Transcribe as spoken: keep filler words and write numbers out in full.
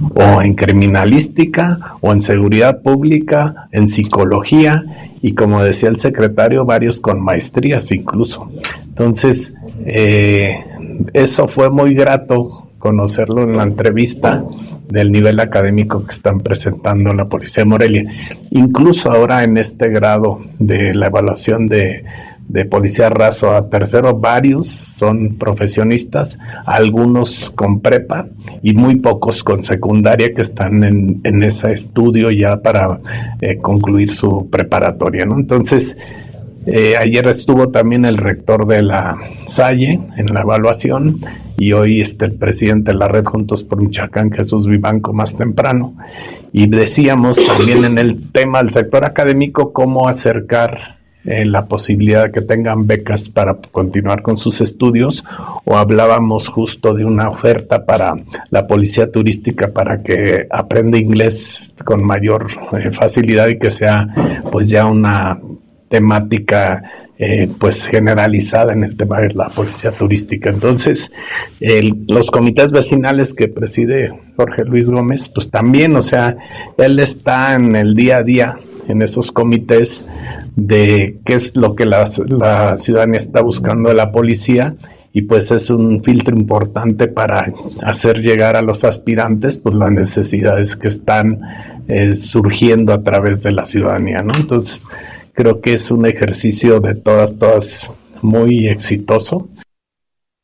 o en criminalística, o en seguridad pública, en psicología, y como decía el secretario, varios con maestrías incluso. Entonces, eh, eso fue muy grato conocerlo en la entrevista del nivel académico que están presentando la Policía de Morelia. Incluso ahora en este grado de la evaluación de, de policía raso a tercero, varios son profesionistas, algunos con prepa y muy pocos con secundaria que están en, en ese estudio ya para eh, concluir su preparatoria, ¿no? Entonces, Eh, ayer estuvo también el rector de la Salle en la evaluación y hoy este, el presidente de la red Juntos por Michoacán, Jesús Vivanco, más temprano. Y decíamos también en el tema del sector académico cómo acercar eh, la posibilidad de que tengan becas para continuar con sus estudios, o hablábamos justo de una oferta para la policía turística para que aprenda inglés con mayor eh, facilidad y que sea pues ya una temática eh, pues generalizada en el tema de la policía turística. Entonces, el, los comités vecinales que preside Jorge Luis Gómez, pues también, o sea, él está en el día a día en esos comités de qué es lo que la, la ciudadanía está buscando de la policía, y pues es un filtro importante para hacer llegar a los aspirantes pues las necesidades que están eh, surgiendo a través de la ciudadanía, ¿no? Entonces, creo que es un ejercicio de todas, todas muy exitoso